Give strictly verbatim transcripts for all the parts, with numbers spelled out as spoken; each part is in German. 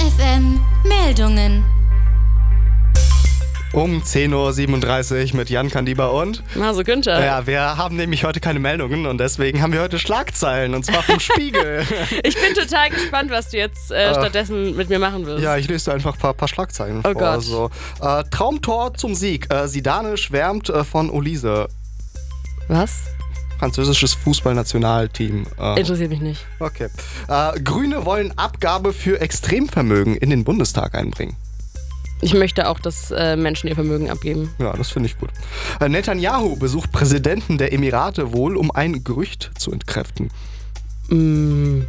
F M Meldungen. Um zehn Uhr siebenunddreißig mit Jan Kandiba und... Marso Günther. Ja, wir haben nämlich heute keine Meldungen und deswegen haben wir heute Schlagzeilen und zwar vom Spiegel. Ich bin total gespannt, was du jetzt äh, stattdessen mit mir machen wirst. Ja, ich lese dir einfach ein paar, paar Schlagzeilen oh vor. Gott. So, äh, Traumtor zum Sieg. Äh, Zidane schwärmt äh, von Olise. Was? Französisches Fußballnationalteam. Äh, Interessiert mich nicht. Okay. Äh, Grüne wollen Abgabe für Extremvermögen in den Bundestag einbringen. Ich möchte auch, dass äh, Menschen ihr Vermögen abgeben. Ja, das finde ich gut. Äh, Netanyahu besucht Präsidenten der Emirate wohl, um ein Gerücht zu entkräften. Mm.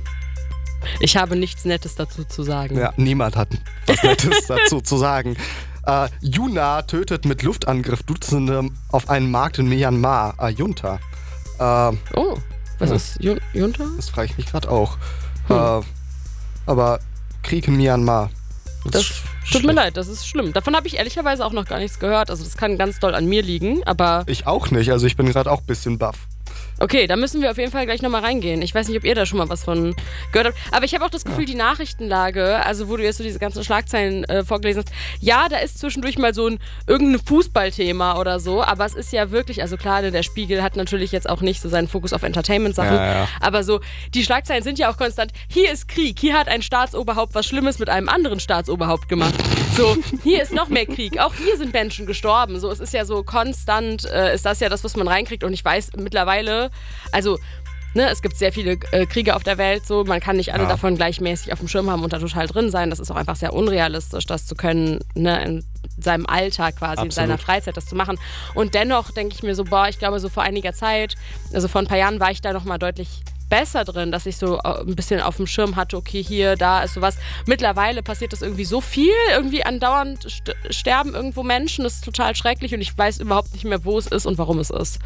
Ich habe nichts Nettes dazu zu sagen. Ja, niemand hat was Nettes dazu zu sagen. Äh, Yuna tötet mit Luftangriff Dutzende auf einen Markt in Myanmar. Äh, Junta. Äh, oh, was ja. ist Jun- Junta? Das frage ich mich gerade auch. Hm. Äh, aber Krieg in Myanmar. Das tut mir leid, das ist schlimm. Davon habe ich ehrlicherweise auch noch gar nichts gehört. Also das kann ganz doll an mir liegen, aber... Ich auch nicht, also ich bin gerade auch ein bisschen baff. Okay, da müssen wir auf jeden Fall gleich nochmal reingehen. Ich weiß nicht, ob ihr da schon mal was von gehört habt. Aber ich habe auch das Gefühl, ja. die Nachrichtenlage, also wo du jetzt so diese ganzen Schlagzeilen äh, vorgelesen hast, ja, da ist zwischendurch mal so ein irgendein Fußballthema oder so, aber es ist ja wirklich, also klar, der Spiegel hat natürlich jetzt auch nicht so seinen Fokus auf Entertainment-Sachen, ja, ja. aber so, die Schlagzeilen sind ja auch konstant, hier ist Krieg, hier hat ein Staatsoberhaupt was Schlimmes mit einem anderen Staatsoberhaupt gemacht. So, hier ist noch mehr Krieg, auch hier sind Menschen gestorben. So, es ist ja so konstant, äh, ist das ja das, was man reinkriegt und ich weiß mittlerweile, also, ne, es gibt sehr viele äh, Kriege auf der Welt, so, man kann nicht alle ja. davon gleichmäßig auf dem Schirm haben und da total drin sein. Das ist auch einfach sehr unrealistisch, das zu können, ne, in seinem Alltag quasi, Absolut. in seiner Freizeit das zu machen. Und dennoch denke ich mir so, boah, ich glaube, so vor einiger Zeit, also vor ein paar Jahren war ich da nochmal deutlich besser drin, dass ich so ein bisschen auf dem Schirm hatte, okay, hier, da ist sowas. Mittlerweile passiert das irgendwie so viel, irgendwie andauernd st- sterben irgendwo Menschen, das ist total schrecklich und ich weiß überhaupt nicht mehr, wo es ist und warum es ist.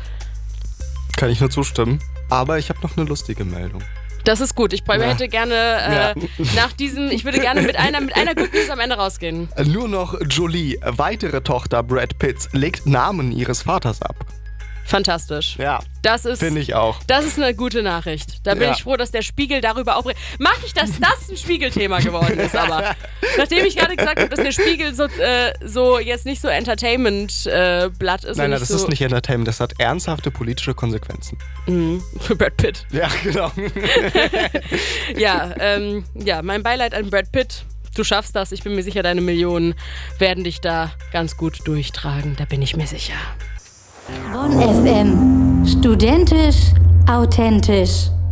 Kann ich nur zustimmen. Aber ich habe noch eine lustige Meldung. Das ist gut. Ich ja. hätte gerne äh, ja. nach diesem, ich würde gerne mit einer, mit einer Good News am Ende rausgehen. Nur noch Jolie, weitere Tochter Brad Pitts, legt Namen ihres Vaters ab. Fantastisch. Ja, das ist, finde ich auch. Das ist eine gute Nachricht. Da bin ja. ich froh, dass der Spiegel darüber auch... Mach ich, dass das ein Spiegelthema geworden ist, aber. Nachdem ich gerade gesagt habe, dass der Spiegel so, äh, so jetzt nicht so Entertainment-Blatt äh, ist. Nein, nein, das so ist nicht Entertainment, das hat ernsthafte politische Konsequenzen. Mhm. Für Brad Pitt. Ja, genau. ja, ähm, ja, mein Beileid an Brad Pitt. Du schaffst das. Ich bin mir sicher, deine Millionen werden dich da ganz gut durchtragen. Da bin ich mir sicher. Bonn F M. Studentisch, authentisch.